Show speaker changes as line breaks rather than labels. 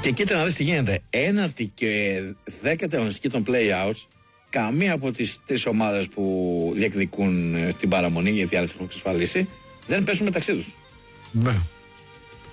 Και κοίτα να δεις τι γίνεται. Ένατη και 10η αγωνιστική των play-outs, καμία από τις τρεις ομάδες που διεκδικούν την παραμονή, γιατί οι άλλες έχουν εξασφαλίσει, δεν παίζουν μεταξύ τους.
Ναι.